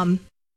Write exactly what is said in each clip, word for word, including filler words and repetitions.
com.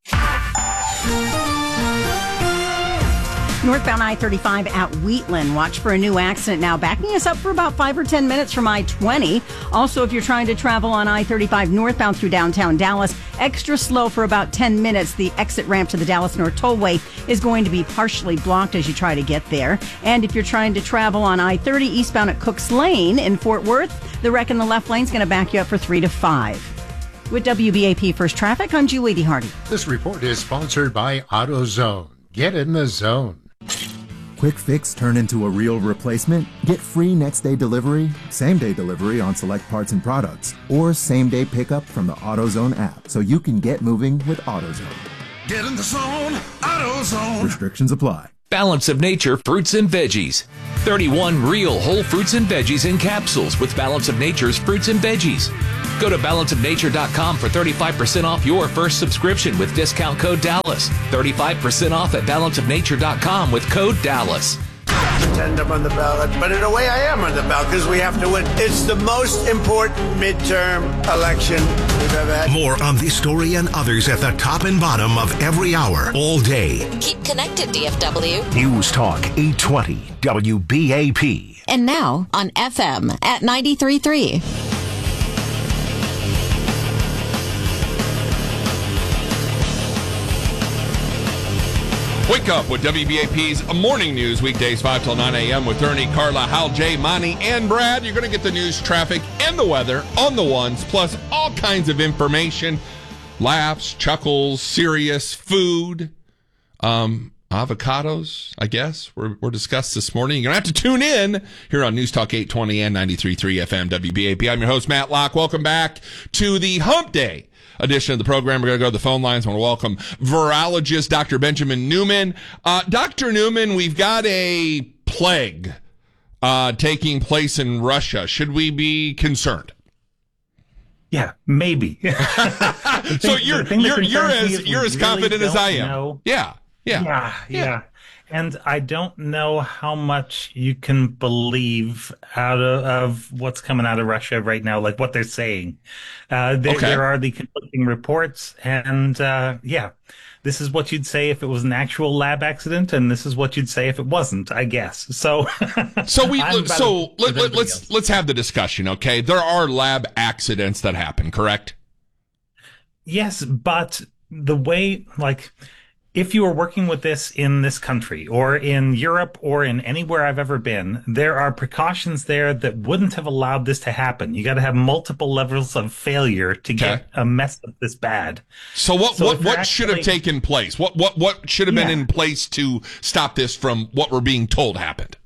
Northbound I thirty-five at Wheatland. Watch for a new accident now, backing us up for about five or ten minutes from I twenty. Also, if you're trying to travel on I thirty-five northbound through downtown Dallas, extra slow for about ten minutes. The exit ramp to the Dallas North Tollway is going to be partially blocked as you try to get there. And if you're trying to travel on I thirty eastbound at Cooks Lane in Fort Worth, the wreck in the left lane is going to back you up for three to five. With W B A P First Traffic, I'm Julie Hardy. This report is sponsored by AutoZone. Get in the zone. Quick fix turn into a real replacement? Get free next day delivery, same day delivery on select parts and products, or same day pickup from the AutoZone app so you can get moving with AutoZone. Get in the zone, AutoZone. Restrictions apply. Balance of Nature fruits and veggies. thirty-one real whole fruits and veggies in capsules with Balance of Nature's fruits and veggies. Go to balance of nature dot com for thirty-five percent off your first subscription with discount code Dallas. thirty-five percent off at balance of nature dot com with code Dallas. Pretend I'm on the ballot, but in a way I am on the ballot because we have to win. It's the most important midterm election we've ever had. More on this story and others at the top and bottom of every hour, all day. Keep connected, D F W. News Talk eight twenty W B A P. And now on F M at ninety-three point three. Wake up with W B A P's Morning News, weekdays five till nine a.m. with Ernie, Carla, Hal, Jay, Monty, and Brad. You're going to get the news, traffic, and the weather on the ones, plus all kinds of information, laughs, chuckles, serious, food, um, avocados, I guess, were, were discussed this morning. You're going to have to tune in here on News Talk eight twenty and ninety-three point three F M W B A P. I'm your host, Matt Locke. Welcome back to the Hump Day edition of the program. We're going to go to the phone lines. I want to welcome virologist Doctor Benjamin Newman. Uh, Doctor Newman, we've got a plague uh, taking place in Russia. Should we be concerned? Yeah, maybe. thing, so you're you're you're as you're as really confident as I am. Know. Yeah, yeah, yeah, yeah, yeah. And I don't know how much you can believe out of, of what's coming out of Russia right now, like what they're saying. Uh, there, okay. there are the conflicting reports, and uh, yeah, this is what you'd say if it was an actual lab accident, and this is what you'd say if it wasn't, I guess. So, so we, so let, let, let's else. let's have the discussion. Okay, there are lab accidents that happen, correct? Yes, but the way, like, if you are working with this in this country or in Europe or in anywhere I've ever been, there are precautions there that wouldn't have allowed this to happen. You got to have multiple levels of failure to okay. get a mess up this bad. So what so what, what actually, should have taken place? What what what should have yeah. been in place to stop this from what we're being told happened?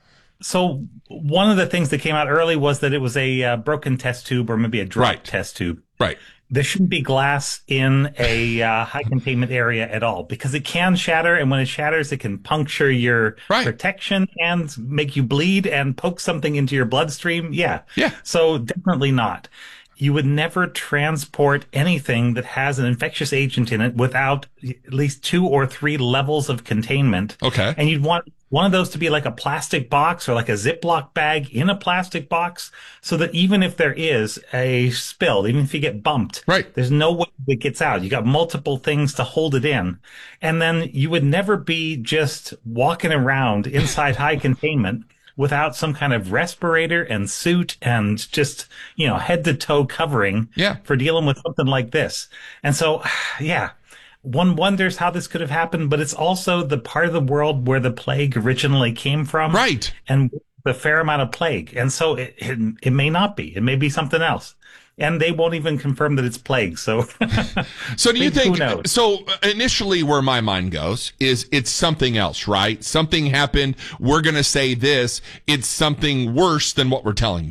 So one of the things that came out early was that it was a uh, broken test tube or maybe a dropped right. test tube. Right. There shouldn't be glass in a uh, high containment area at all because it can shatter. And when it shatters, it can puncture your right. protection and make you bleed and poke something into your bloodstream. Yeah. Yeah. So definitely not. You would never transport anything that has an infectious agent in it without at least two or three levels of containment. Okay. And you'd want one of those to be like a plastic box or like a Ziploc bag in a plastic box so that even if there is a spill, even if you get bumped, right. there's no way it gets out. You got multiple things to hold it in. And then you would never be just walking around inside high containment without some kind of respirator and suit and just, you know, head to toe covering yeah. for dealing with something like this. And so, yeah, one wonders how this could have happened, but it's also the part of the world where the plague originally came from. Right. And a fair amount of plague. And so it, it, it may not be. It may be something else. And they won't even confirm that it's plague. So, so do you think, so initially where my mind goes is it's something else, right? Something happened. We're going to say this. It's something worse than what we're telling you.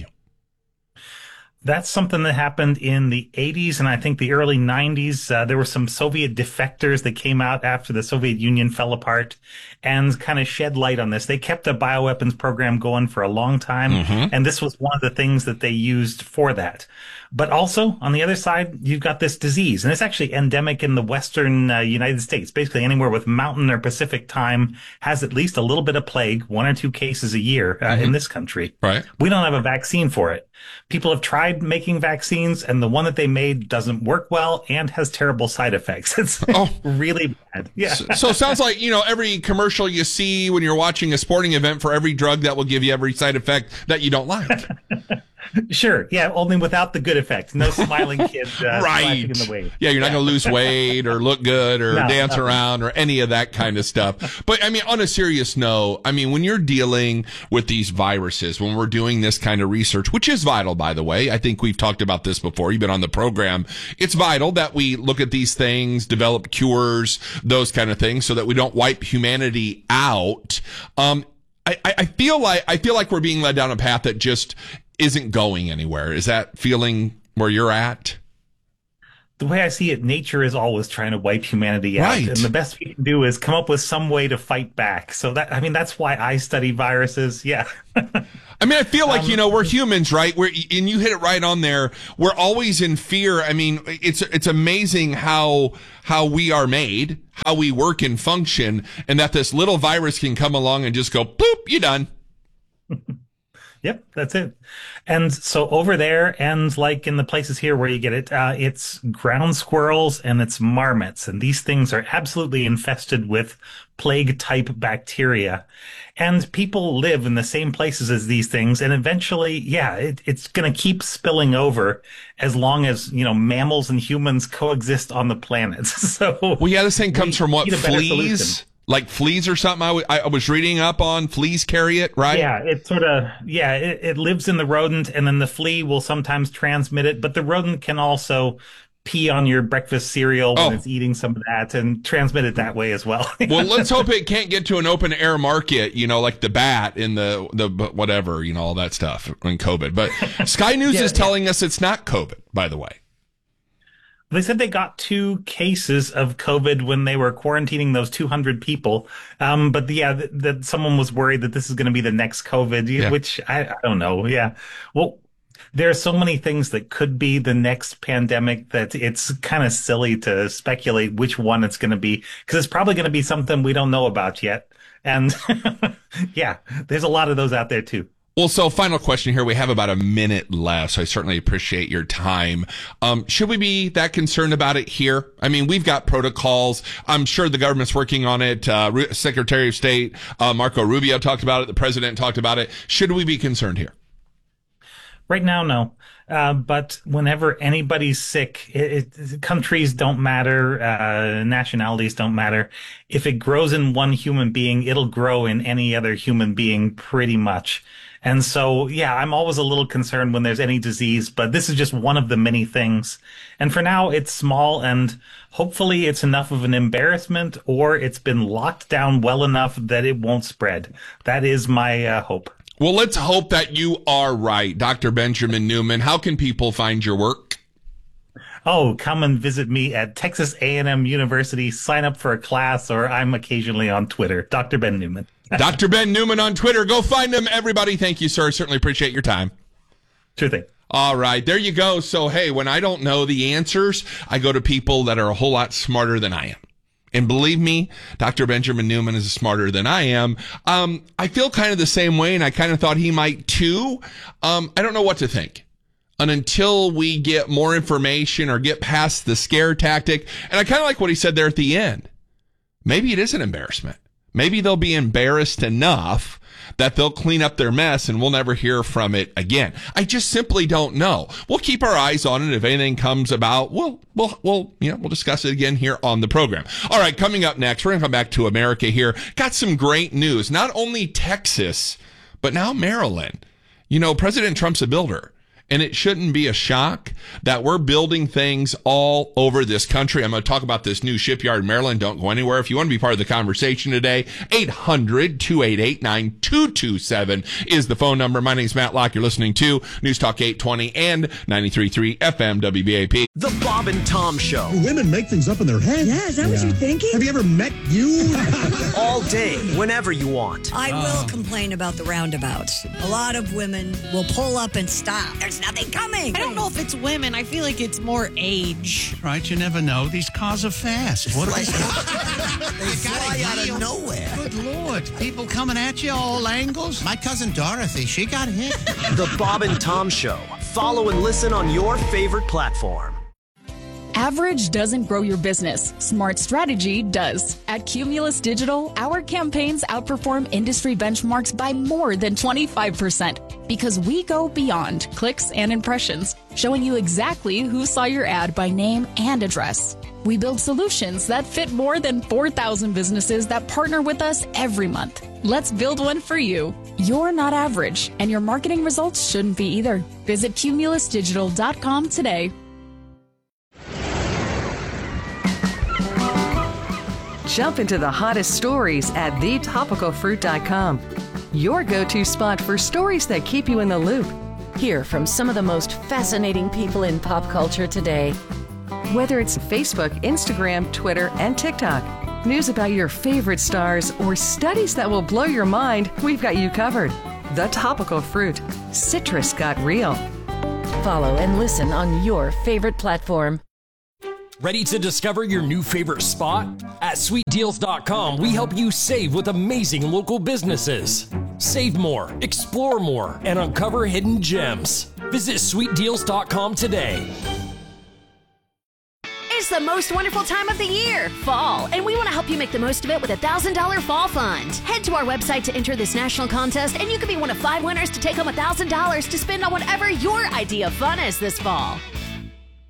That's something that happened in the eighties and I think the early nineties. Uh, there were some Soviet defectors that came out after the Soviet Union fell apart and kind of shed light on this. They kept a bioweapons program going for a long time, mm-hmm. and this was one of the things that they used for that. But also, on the other side, you've got this disease, and it's actually endemic in the western uh, United States. Basically, anywhere with mountain or Pacific time has at least a little bit of plague, one or two cases a year uh, mm-hmm. in this country. Right. We don't have a vaccine for it. People have tried making vaccines, and the one that they made doesn't work well and has terrible side effects. It's oh. really bad. Yeah. So, so it sounds like, you know, every commercial you see when you're watching a sporting event for every drug that will give you every side effect that you don't like. Sure. Yeah. Only without the good effect. No smiling kid uh, right. in the wave. Yeah. You're not yeah. going to lose weight or look good or no, dance no. around or any of that kind of stuff. But I mean, on a serious note, I mean, when you're dealing with these viruses, when we're doing this kind of research, which is vital, by the way, I think we've talked about this before. You've been on the program. It's vital that we look at these things, develop cures, those kind of things so that we don't wipe humanity out. Um, I, I feel like, I feel like we're being led down a path that just isn't going anywhere. Is that feeling where you're at? The way I see it, nature is always trying to wipe humanity out. Right. And the best we can do is come up with some way to fight back. So that, I mean, that's why I study viruses. Yeah. I mean, I feel like, um, you know, we're humans, right? We're, and you hit it right on there. We're always in fear. I mean, it's, it's amazing how, how we are made, how we work and function, and that this little virus can come along and just go, boop, you done. Yep, that's it. And so over there, and like in the places here where you get it, uh, it's ground squirrels and it's marmots. And these things are absolutely infested with plague-type bacteria. And people live in the same places as these things. And eventually, yeah, it, it's going to keep spilling over as long as, you know, mammals and humans coexist on the planet. So, well, yeah, this thing comes from what, fleas? Solution. Like fleas or something? I, w- I was reading up on fleas carry it, right? Yeah, it sort of, yeah, it, it lives in the rodent, and then the flea will sometimes transmit it, but the rodent can also pee on your breakfast cereal when oh. it's eating some of that and transmit it that way as well. Well, let's hope it can't get to an open air market, you know, like the bat in the, the whatever, you know, all that stuff in COVID. But Sky News yeah, is telling yeah. us it's not COVID, by the way. They said they got two cases of COVID when they were quarantining those two hundred people. Um, but yeah, that th- someone was worried that this is going to be the next COVID, yeah. which I, I don't know. Yeah. Well, there are so many things that could be the next pandemic that it's kind of silly to speculate which one it's going to be, because it's probably going to be something we don't know about yet. And yeah, there's a lot of those out there too. Well, so final question here. We have about a minute left, so I certainly appreciate your time. Um, should we be that concerned about it here? I mean, we've got protocols. I'm sure the government's working on it. Uh, Secretary of State uh, Marco Rubio talked about it. The president talked about it. Should we be concerned here? Right now, no. Uh, but whenever anybody's sick, it, it, countries don't matter, uh, nationalities don't matter. If it grows in one human being, it'll grow in any other human being pretty much. And so, yeah, I'm always a little concerned when there's any disease, but this is just one of the many things. And for now, it's small, and hopefully it's enough of an embarrassment, or it's been locked down well enough that it won't spread. That is my uh, hope. Well, let's hope that you are right, Doctor Benjamin Newman. How can people find your work? Oh, come and visit me at Texas A and M University. Sign up for a class, or I'm occasionally on Twitter. Doctor Ben Newman. Doctor Ben Newman on Twitter. Go find him, everybody. Thank you, sir. Certainly appreciate your time. Sure thing. All right. There you go. So, hey, when I don't know the answers, I go to people that are a whole lot smarter than I am. And believe me, Doctor Benjamin Newman is smarter than I am. Um, I feel kind of the same way, and I kind of thought he might too. Um, I don't know what to think. And until we get more information or get past the scare tactic, and I kind of like what he said there at the end. Maybe it is an embarrassment. Maybe they'll be embarrassed enough that they'll clean up their mess and we'll never hear from it again. I just simply don't know. We'll keep our eyes on it. If anything comes about, we'll, we'll, we'll, you know, we'll discuss it again here on the program. All right. Coming up next, we're going to come back to America here. Got some great news. Not only Texas, but now Maryland. You know, President Trump's a builder. And it shouldn't be a shock that we're building things all over this country. I'm going to talk about this new shipyard in Maryland. Don't go anywhere. If you want to be part of the conversation today, eight hundred, two eight eight, nine two two seven is the phone number. My name's Matt Locke. You're listening to News Talk eight twenty and ninety-three point three F M W B A P. The Bob and Tom Show. Women make things up in their head. Yeah, is that yeah. what you're thinking? Have you ever met you? All day, whenever you want. I will uh. complain about the roundabouts. A lot of women will pull up and stop. There's nothing coming. I don't know if it's women. I feel like it's more age. Right, you never know. These cars are fast. What are they? They fly out of nowhere. Good Lord. People coming at you all angles. My cousin Dorothy, she got hit. The Bob and Tom Show. Follow and listen on your favorite platform. Average doesn't grow your business. Smart strategy does. At Cumulus Digital, our campaigns outperform industry benchmarks by more than twenty-five percent because we go beyond clicks and impressions, showing you exactly who saw your ad by name and address. We build solutions that fit more than four thousand businesses that partner with us every month. Let's build one for you. You're not average, and your marketing results shouldn't be either. Visit cumulus digital dot com today. Jump into the hottest stories at the topical fruit dot com. Your go-to spot for stories that keep you in the loop. Hear from some of the most fascinating people in pop culture today. Whether it's Facebook, Instagram, Twitter, and TikTok, news about your favorite stars, or studies that will blow your mind, we've got you covered. The Topical Fruit. Citrus got real. Follow and listen on your favorite platform. Ready to discover your new favorite spot? At sweet deals dot com, we help you save with amazing local businesses. Save more, explore more, and uncover hidden gems. Visit sweet deals dot com today. It's the most wonderful time of the year, fall, and we want to help you make the most of it with a one thousand dollars Fall Fund. Head to our website to enter this national contest, and you could be one of five winners to take home one thousand dollars to spend on whatever your idea of fun is this fall.